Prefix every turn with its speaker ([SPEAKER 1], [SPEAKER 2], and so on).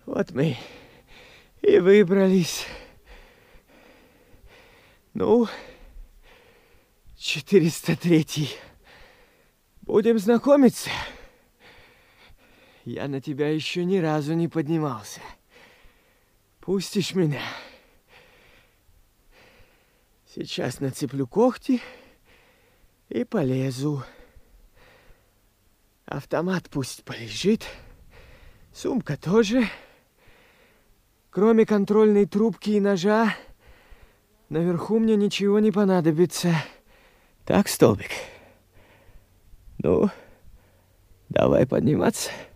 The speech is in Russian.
[SPEAKER 1] Вот мы и выбрались. Ну, 403-й. Будем знакомиться? Я на тебя еще ни разу не поднимался. Пустишь меня? Сейчас нацеплю когти и полезу. Автомат пусть полежит. Сумка тоже. Кроме контрольной трубки и ножа, наверху мне ничего не понадобится. Так, Столбик? Ну, давай подниматься.